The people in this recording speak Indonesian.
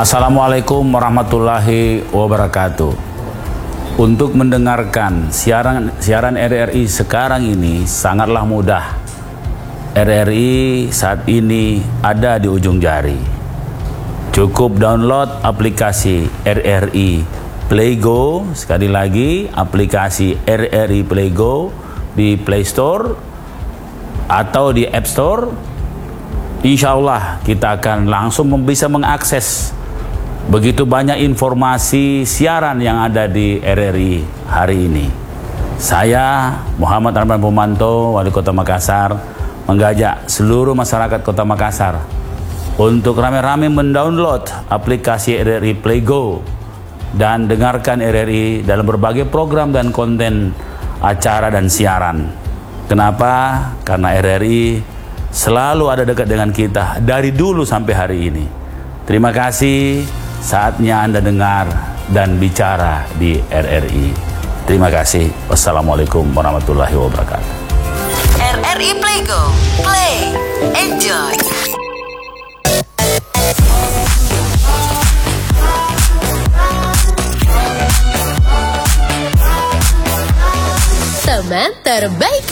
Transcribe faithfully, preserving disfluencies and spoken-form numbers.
Assalamualaikum warahmatullahi wabarakatuh. Untuk mendengarkan siaran siaran R R I sekarang ini sangatlah mudah. R R I saat ini ada di ujung jari. Cukup download aplikasi R R I Play Go. Sekali lagi, aplikasi R R I Play Go di Play Store atau di App Store. Insya Allah kita akan langsung bisa mengakses begitu banyak informasi siaran yang ada di R R I hari ini. Saya Muhammad Arman Pumanto, Wali Kota Makassar, mengajak seluruh masyarakat Kota Makassar untuk rame-rame mendownload aplikasi R R I Play Go dan dengarkan R R I dalam berbagai program dan konten acara dan siaran. Kenapa? Karena R R I selalu ada dekat dengan kita dari dulu sampai hari ini. Terima kasih. Saatnya Anda dengar dan bicara di R R I. Terima kasih. Wassalamualaikum warahmatullahi wabarakatuh. R R I Play Go. Play. Enjoy. Teman terbaik